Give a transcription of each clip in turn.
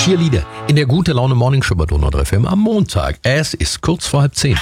Cheerleader in der Gute Laune Morning Show bei Donau 3 FM am Montag. Es ist kurz vor 9:30.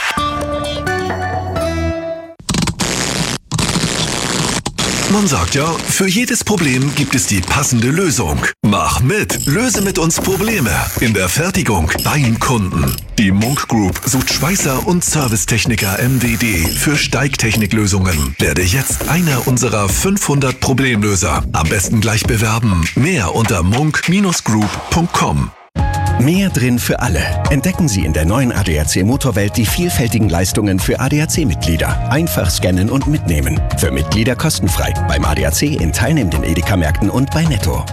Man sagt ja, für jedes Problem gibt es die passende Lösung. Mach mit, löse mit uns Probleme in der Fertigung beim Kunden. Die Munk Group sucht Schweißer und Servicetechniker MWD für Steigtechniklösungen. Werde jetzt einer unserer 500 Problemlöser. Am besten gleich bewerben. Mehr unter munk-group.com. Mehr drin für alle. Entdecken Sie in der neuen ADAC Motorwelt die vielfältigen Leistungen für ADAC-Mitglieder. Einfach scannen und mitnehmen. Für Mitglieder kostenfrei. Beim ADAC in teilnehmenden Edeka-Märkten und bei Netto.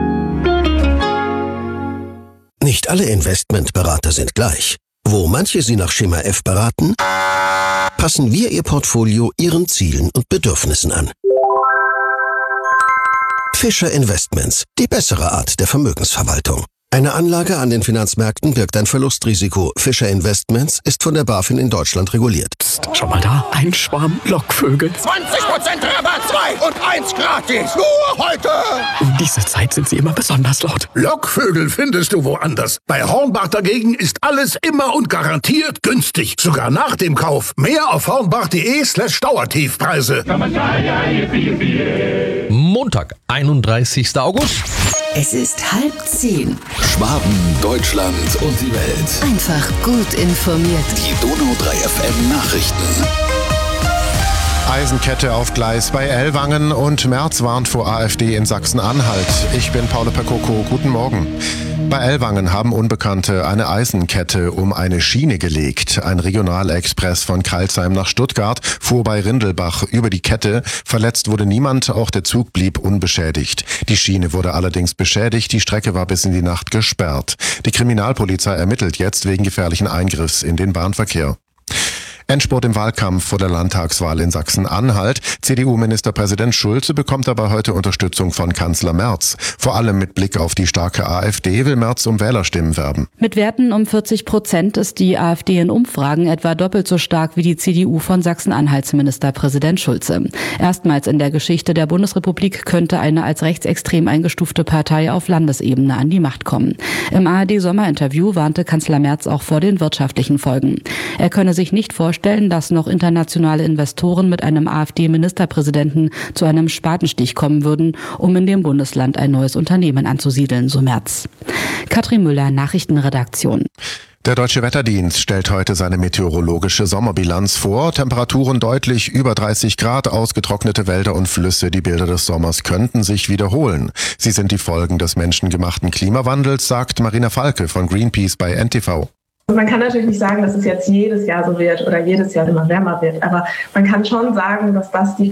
Nicht alle Investmentberater sind gleich. Wo manche Sie nach Schema F beraten, passen wir Ihr Portfolio Ihren Zielen und Bedürfnissen an. Fischer Investments, die bessere Art der Vermögensverwaltung. Eine Anlage an den Finanzmärkten birgt ein Verlustrisiko. Fischer Investments ist von der BaFin in Deutschland reguliert. Psst, schau mal da, ein Schwarm Lockvögel. 20% Rabatt, 2 und 1 gratis. Nur heute. Um diese Zeit sind sie immer besonders laut. Lockvögel findest du woanders. Bei Hornbach dagegen ist alles immer und garantiert günstig. Sogar nach dem Kauf. Mehr auf hornbach.de/Dauertiefpreise. Montag, 31. August. Es ist 9:30. Schwaben, Deutschland und die Welt. Einfach gut informiert. Die Donau 3 FM Nachrichten. Eisenkette auf Gleis bei Ellwangen und Merz warnt vor AfD in Sachsen-Anhalt. Ich bin Paolo Percoco, guten Morgen. Bei Ellwangen haben Unbekannte eine Eisenkette um eine Schiene gelegt. Ein Regionalexpress von Crailsheim nach Stuttgart fuhr bei Rindelbach über die Kette. Verletzt wurde niemand, auch der Zug blieb unbeschädigt. Die Schiene wurde allerdings beschädigt, die Strecke war bis in die Nacht gesperrt. Die Kriminalpolizei ermittelt jetzt wegen gefährlichen Eingriffs in den Bahnverkehr. Endspurt im Wahlkampf vor der Landtagswahl in Sachsen-Anhalt. CDU-Ministerpräsident Schulze bekommt aber heute Unterstützung von Kanzler Merz. Vor allem mit Blick auf die starke AfD will Merz um Wählerstimmen werben. Mit Werten um 40% ist die AfD in Umfragen etwa doppelt so stark wie die CDU von Sachsen-Anhalts Ministerpräsident Schulze. Erstmals in der Geschichte der Bundesrepublik könnte eine als rechtsextrem eingestufte Partei auf Landesebene an die Macht kommen. Im ARD-Sommerinterview warnte Kanzler Merz auch vor den wirtschaftlichen Folgen. Er könne sich nicht vorstellen, dass noch internationale Investoren mit einem AfD-Ministerpräsidenten zu einem Spatenstich kommen würden, um in dem Bundesland ein neues Unternehmen anzusiedeln, so Merz. Katrin Müller, Nachrichtenredaktion. Der Deutsche Wetterdienst stellt heute seine meteorologische Sommerbilanz vor. Temperaturen deutlich über 30 Grad, ausgetrocknete Wälder und Flüsse. Die Bilder des Sommers könnten sich wiederholen. Sie sind die Folgen des menschengemachten Klimawandels, sagt Marina Falke von Greenpeace bei NTV. Man kann natürlich nicht sagen, dass es jetzt jedes Jahr so wird oder jedes Jahr immer wärmer wird, aber man kann schon sagen, dass das die